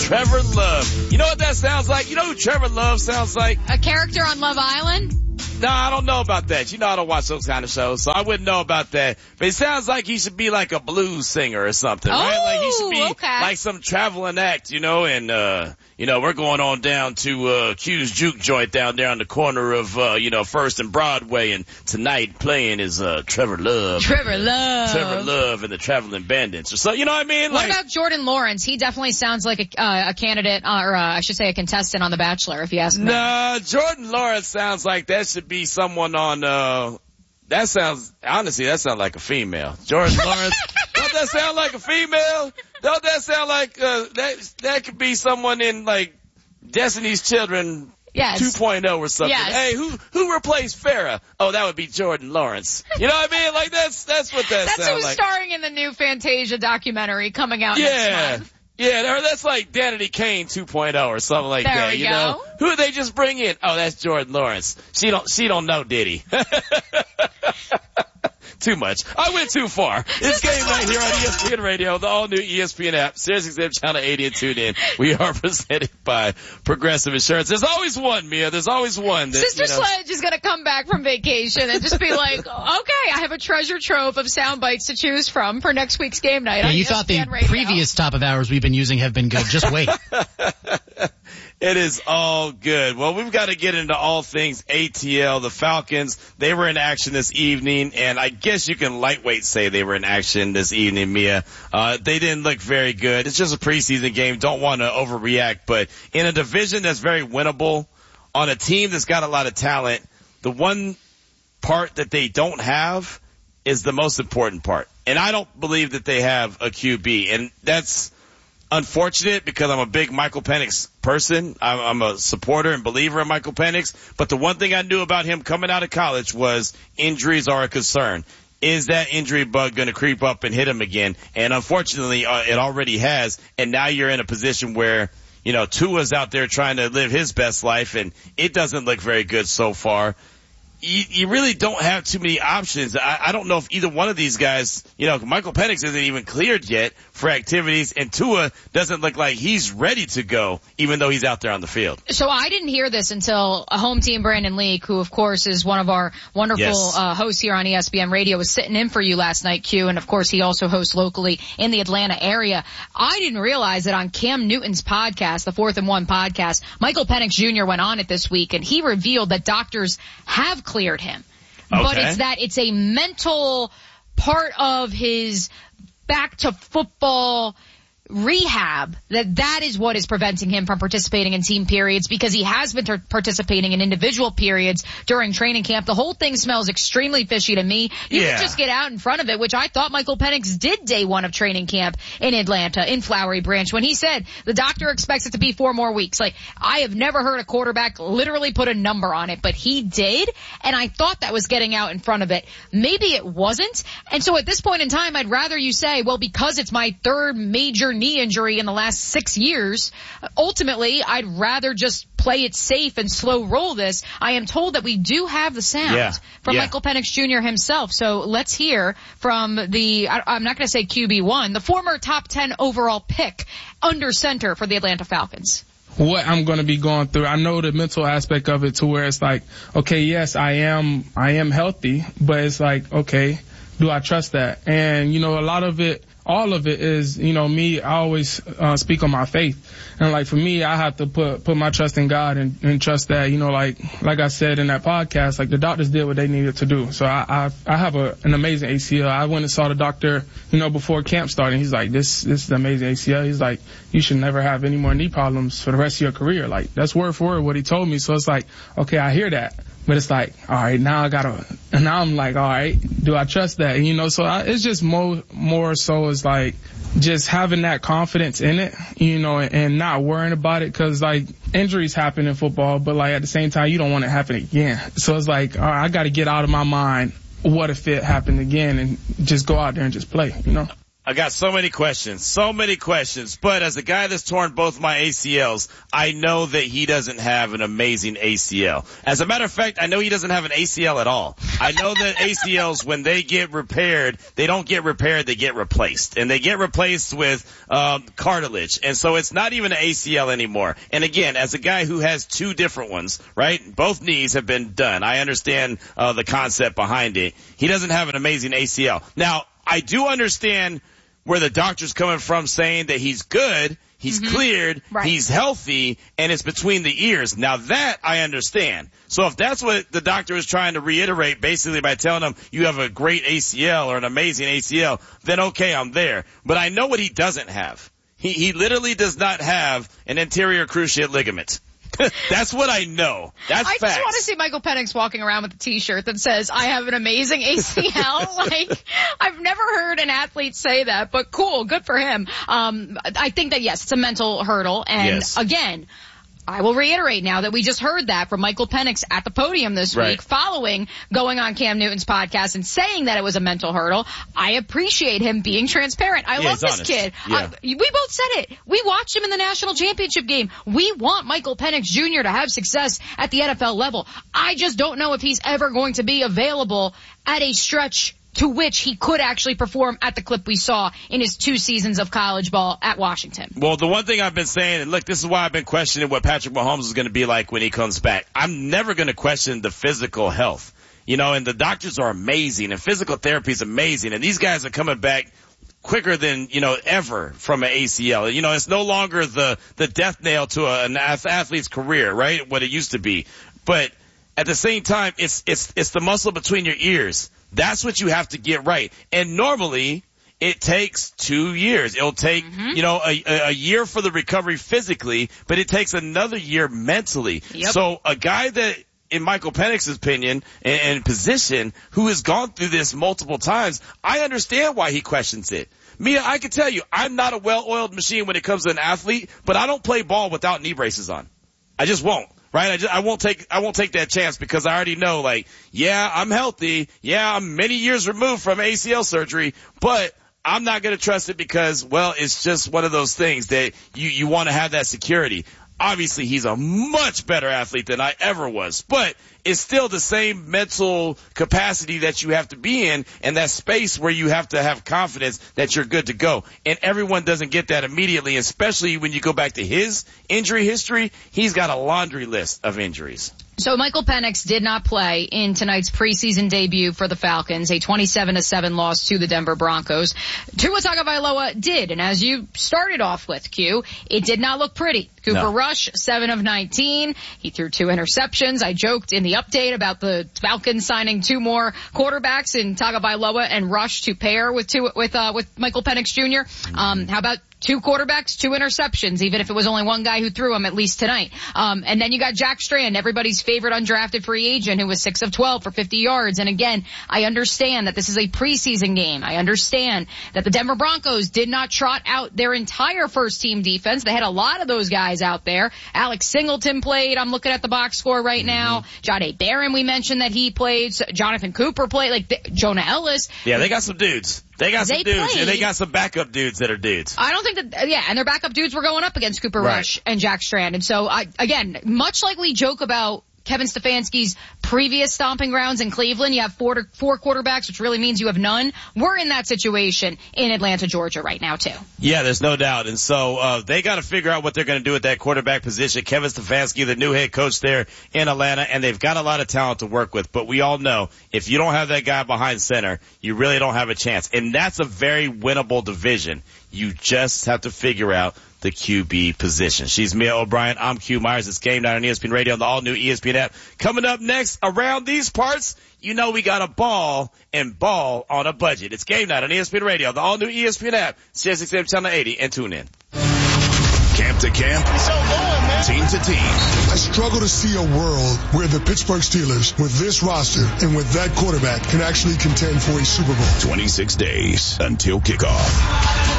Trevor Love. You know what that sounds like? You know who Trevor Love sounds like? A character on Love Island? No, I don't know about that. You know I don't watch those kind of shows, so I wouldn't know about that. But it sounds like he should be like a blues singer or something, right? Like he should be like some traveling act, you know, and, we're going on down to, Q's Juke Joint down there on the corner of, First and Broadway, and tonight playing is, Trevor Love. Trevor Love and the Traveling Bandits. So, you know what I mean? What about Jordan Lawrence? He definitely sounds like a candidate, or I should say a contestant on The Bachelor, if you ask me. Nah, Jordan Lawrence sounds like that should be someone on, that sounds like a female. Jordan Lawrence. Don't that sound like a female? Don't that sound like, that could be someone in like Destiny's Children 2.0 or something. Yes. Hey, who replaced Farrah? Oh, that would be Jordan Lawrence. You know what I mean? Like that's what that sounds like. That's who's starring in the new Fantasia documentary coming out next month. Yeah, or that's like Danity Kane 2.0 or something like there that. You know, who did they just bring in? Oh, that's Jordan Lawrence. She don't know Diddy. Too much. I went too far. It's Game Night here on ESPN Radio, the all-new ESPN app, SiriusXM Channel 80 and tune in. We are presented by Progressive Insurance. There's always one, Mia. There's always one. Sister Sledge is going to come back from vacation and just be like, okay, I have a treasure trove of sound bites to choose from for next week's Game Night. Yeah, you thought the previous top of hours we've been using have been good. Just wait. It is all good. Well, we've got to get into all things ATL. The Falcons, they were in action this evening, and I guess you can lightweight say they were in action this evening, Mia. They didn't look very good. It's just a preseason game. Don't want to overreact, but in a division that's very winnable, on a team that's got a lot of talent, the one part that they don't have is the most important part. And I don't believe that they have a QB, and that's unfortunate because I'm a big Michael Penix person. I'm a supporter and believer in Michael Penix. But the one thing I knew about him coming out of college was injuries are a concern. Is that injury bug going to creep up and hit him again? And unfortunately, it already has. And now you're in a position where, Tua's out there trying to live his best life, and it doesn't look very good so far. You really don't have too many options. I don't know if either one of these guys, Michael Penix isn't even cleared yet for activities, and Tua doesn't look like he's ready to go, even though he's out there on the field. So I didn't hear this until a home team, Brandon Leak, who of course is one of our wonderful hosts here on ESPN Radio, was sitting in for you last night, Q, and of course he also hosts locally in the Atlanta area. I didn't realize that on Cam Newton's podcast, the 4th and 1 podcast, Michael Penix Jr. went on it this week, and he revealed that doctors have cleared him. Okay. But it's a mental part of his back to football rehab that is what is preventing him from participating in team periods, because he has been participating in individual periods during training camp. The whole thing smells extremely fishy to me. You can just get out in front of it, which I thought Michael Penix did day one of training camp in Atlanta, in Flowery Branch, when he said the doctor expects it to be 4 more weeks. Like, I have never heard a quarterback literally put a number on it, but he did, and I thought that was getting out in front of it. Maybe it wasn't. And so at this point in time, I'd rather you say, well, because it's my 3rd major knee injury in the last 6 years, ultimately I'd rather just play it safe and slow roll this. I am told that we do have the sound from Michael Penix Jr. himself. So let's hear from I'm not going to say QB1, the former top 10 overall pick under center for the Atlanta Falcons. What I'm going to be going through. I know the mental aspect of it, to where it's like, okay, yes, I am healthy, but it's like, okay, do I trust that? And, all of it is, me, I always speak on my faith. And like for me, I have to put my trust in God and trust that, like I said in that podcast, like the doctors did what they needed to do. So I have an amazing ACL. I went and saw the doctor, before camp started. He's like, this is an amazing ACL. He's like, you should never have any more knee problems for the rest of your career. Like, that's word for word what he told me. So it's like, okay, I hear that. But it's like, all right, now I'm like, all right, do I trust that? So it's just more so is like just having that confidence in it, and not worrying about it, because like injuries happen in football, but like at the same time, you don't want it to happen again. So it's like, all right, I got to get out of my mind, what if it happened again, and just go out there and just play, I got so many questions. But as a guy that's torn both my ACLs, I know that he doesn't have an amazing ACL. As a matter of fact, I know he doesn't have an ACL at all. I know that ACLs, when they get repaired, they don't get repaired, they get replaced. And they get replaced with cartilage. And so it's not even an ACL anymore. And again, as a guy who has two different ones, right? Both knees have been done. I understand the concept behind it. He doesn't have an amazing ACL. Now, I do understand where the doctor's coming from saying that he's good, he's cleared, he's healthy, and it's between the ears. Now that I understand. So if that's what the doctor is trying to reiterate basically by telling him you have a great ACL or an amazing ACL, then okay, I'm there. But I know what he doesn't have. He literally does not have an anterior cruciate ligament. That's what I know. That's facts. I just want to see Michael Penix walking around with a t-shirt that says, I have an amazing ACL. Like, I've never heard an athlete say that, but cool. Good for him. I think that, yes, it's a mental hurdle. And again, I will reiterate now that we just heard that from Michael Penix at the podium this week following going on Cam Newton's podcast and saying that it was a mental hurdle. I appreciate him being transparent. I love this kid. We both said it. We watched him in the national championship game. We want Michael Penix Jr. to have success at the NFL level. I just don't know if he's ever going to be available at a stretch to which he could actually perform at the clip we saw in his 2 seasons of college ball at Washington. Well, the one thing I've been saying, and look, this is why I've been questioning what Patrick Mahomes is going to be like when he comes back. I'm never going to question the physical health. You know, and the doctors are amazing, and physical therapy is amazing, and these guys are coming back quicker than, ever from an ACL. You know, it's no longer the death nail to an athlete's career, right? What it used to be. But at the same time, it's the muscle between your ears. That's what you have to get right. And normally it takes 2 years. It'll take, a year for the recovery physically, but it takes another year mentally. Yep. So a guy that, in Michael Penix's opinion and position, who has gone through this multiple times, I understand why he questions it. Mia, I can tell you, I'm not a well-oiled machine when it comes to an athlete, but I don't play ball without knee braces on. I just won't. Right? I won't take that chance because I already know, I'm healthy. Yeah, I'm many years removed from ACL surgery, but I'm not going to trust it because, it's just one of those things that you want to have that security. Obviously, he's a much better athlete than I ever was, but it's still the same mental capacity that you have to be in and that space where you have to have confidence that you're good to go. And everyone doesn't get that immediately, especially when you go back to his injury history. He's got a laundry list of injuries. So Michael Penix did not play in tonight's preseason debut for the Falcons, a 27-7 loss to the Denver Broncos. Tua Tagovailoa did, and as you started off with, Q, it did not look pretty. Cooper Rush, 7 of 19. He threw 2 interceptions. I joked in the update about the Falcons signing 2 more quarterbacks in Tagovailoa and Rush to pair with Michael Penix Jr. How about 2 quarterbacks, 2 interceptions, even if it was only one guy who threw them, at least tonight. And then you got Jack Strand, everybody's favorite undrafted free agent, who was 6 of 12 for 50 yards. And again, I understand that this is a preseason game. I understand that the Denver Broncos did not trot out their entire first team defense. They had a lot of those guys out there. Alex Singleton played. I'm looking at the box score right now. Jahdae Barron, we mentioned that he played. Jonathan Cooper played. Jonah Ellis. Yeah, they got some dudes. They got some dudes, and they got some backup dudes that are dudes. I don't think that, and their backup dudes were going up against Cooper Rush and Jack Strand. And so, again, much like we joke about Kevin Stefanski's previous stomping grounds in Cleveland, you have 4 quarterbacks, which really means you have none. We're in that situation in Atlanta, Georgia right now, too. Yeah, there's no doubt. And so they got to figure out what they're going to do at that quarterback position. Kevin Stefanski, the new head coach there in Atlanta, and they've got a lot of talent to work with. But we all know if you don't have that guy behind center, you really don't have a chance. And that's a very winnable division. You just have to figure out the QB position. She's Mia O'Brien. I'm Q Myers. It's Game Night on ESPN Radio on the all-new ESPN app. Coming up next, around these parts, we got a ball on a budget. It's Game Night on ESPN Radio, the all-new ESPN app, CSXM Channel 80, and tune in. Camp to camp, team to team. I struggle to see a world where the Pittsburgh Steelers, with this roster and with that quarterback, can actually contend for a Super Bowl. 26 days until kickoff.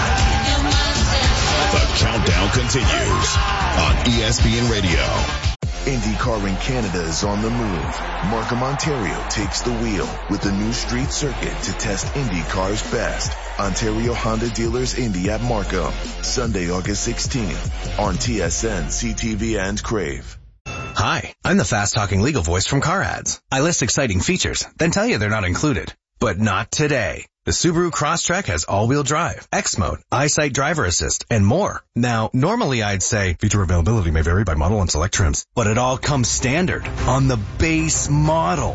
The countdown continues on ESPN Radio. IndyCar in Canada is on the move. Markham, Ontario takes the wheel with the new street circuit to test IndyCar's best. Ontario Honda Dealers Indy at Markham, Sunday, August 16th on TSN, CTV, and Crave. Hi, I'm the fast-talking legal voice from Car Ads. I list exciting features, then tell you they're not included. But not today. The Subaru Crosstrek has all-wheel drive, X-Mode, EyeSight driver assist, and more. Now, normally I'd say feature availability may vary by model and select trims, but it all comes standard on the base model.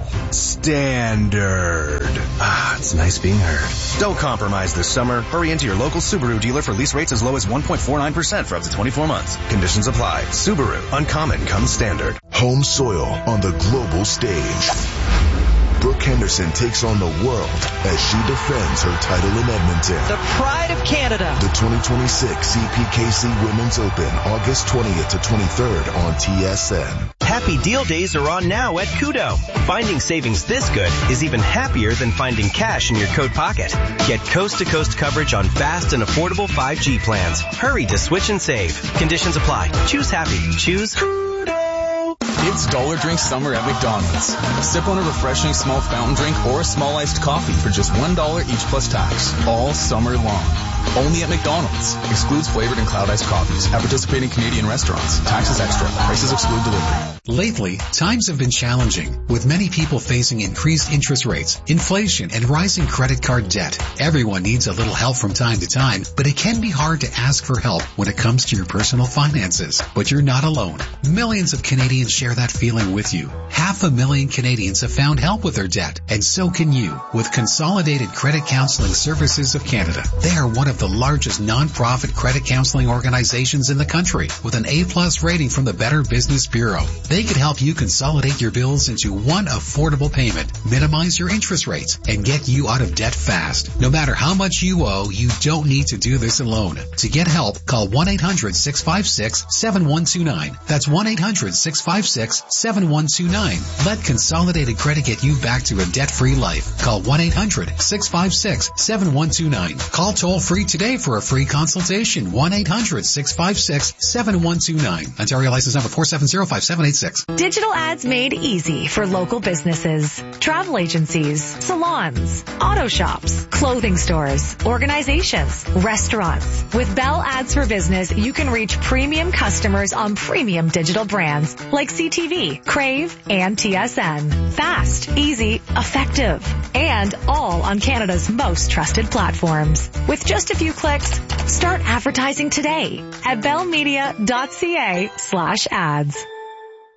Standard. Ah, it's nice being heard. Don't compromise this summer. Hurry into your local Subaru dealer for lease rates as low as 1.49% for up to 24 months. Conditions apply. Subaru. Uncommon comes standard. Home soil on the global stage. Brooke Henderson takes on the world as she defends her title in Edmonton. The pride of Canada. The 2026 CPKC Women's Open, August 20th to 23rd on TSN. Happy Deal Days are on now at Koodo. Finding savings this good is even happier than finding cash in your coat pocket. Get coast-to-coast coverage on fast and affordable 5G plans. Hurry to switch and save. Conditions apply. Choose happy. Choose Koodo. It's Dollar Drink Summer at McDonald's. Sip on a refreshing small fountain drink or a small iced coffee for just $1 each plus tax. All summer long. Only at McDonald's. Excludes flavored and cloud iced coffees at participating Canadian restaurants. Taxes extra. Prices exclude delivery. Lately, times have been challenging, with many people facing increased interest rates, inflation, and rising credit card debt. Everyone needs a little help from time to time, but it can be hard to ask for help when it comes to your personal finances. But you're not alone. Millions of Canadians share that feeling with you. 500,000 Canadians have found help with their debt, and so can you with Consolidated Credit Counseling Services of Canada. They are one of the largest non-profit credit counseling organizations in the country with an A+ rating from the Better Business Bureau. They could help you consolidate your bills into one affordable payment, minimize your interest rates, and get you out of debt fast. No matter how much you owe, you don't need to do this alone. To get help, call 1-800-656-7129. That's 1-800-656-7129. Let Consolidated Credit get you back to a debt-free life. Call 1-800-656-7129. Call toll-free today for a free consultation. 1-800-656-7129. Ontario license number 4705786. Digital ads made easy for local businesses, travel agencies, salons, auto shops, clothing stores, organizations, restaurants. With Bell Ads for Business, you can reach premium customers on premium digital brands like CTV, Crave, and TSN. Fast, easy, effective, and all on Canada's most trusted platforms. With just a few clicks, start advertising today at bellmedia.ca/ads.